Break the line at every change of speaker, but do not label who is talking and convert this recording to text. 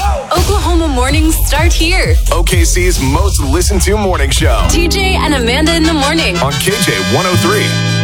Oklahoma mornings start here.
OKC's most listened to morning show.
TJ and Amanda in the morning.
On KJ 103.